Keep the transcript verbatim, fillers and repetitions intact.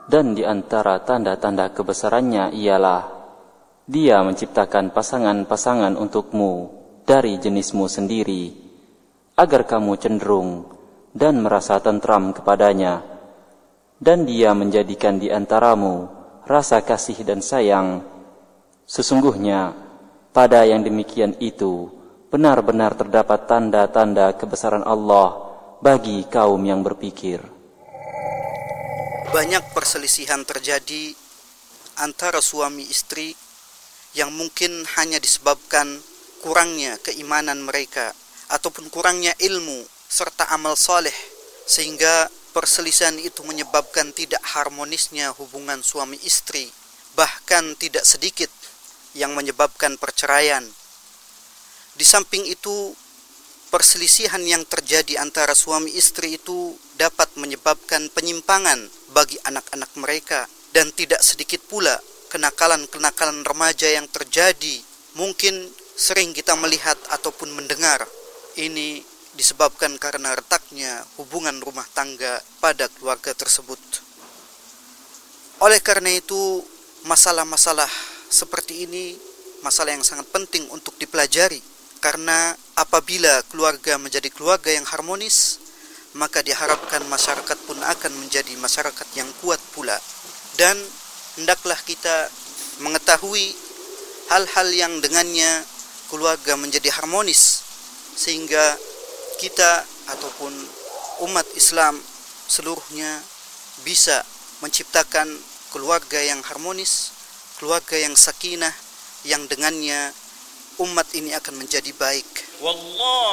Dan di antara tanda-tanda kebesarannya ialah Dia menciptakan pasangan-pasangan untukmu dari jenismu sendiri, agar kamu cenderung dan merasa tentram kepadanya. Dan Dia menjadikan di antaramu rasa kasih dan sayang. Sesungguhnya, pada yang demikian itu, benar-benar terdapat tanda-tanda kebesaran Allah bagi kaum yang berpikir. Banyak perselisihan terjadi antara suami istri yang mungkin hanya disebabkan kurangnya keimanan mereka ataupun kurangnya ilmu serta amal soleh, sehingga perselisihan itu menyebabkan tidak harmonisnya hubungan suami istri, bahkan tidak sedikit yang menyebabkan perceraian. Di samping itu, perselisihan yang terjadi antara suami istri itu dapat menyebabkan penyimpangan bagi anak-anak mereka, dan tidak sedikit pula kenakalan-kenakalan remaja yang terjadi. Mungkin sering kita melihat ataupun mendengar ini disebabkan karena retaknya hubungan rumah tangga pada keluarga tersebut. Oleh karena itu, masalah-masalah seperti ini masalah yang sangat penting untuk dipelajari, karena apabila keluarga menjadi keluarga yang harmonis, maka diharapkan masyarakat pun akan menjadi masyarakat yang kuat pula. Dan hendaklah kita mengetahui hal-hal yang dengannya keluarga menjadi harmonis, sehingga kita ataupun umat Islam seluruhnya bisa menciptakan keluarga yang harmonis, keluarga yang sakinah, yang dengannya umat ini akan menjadi baik. Wallah.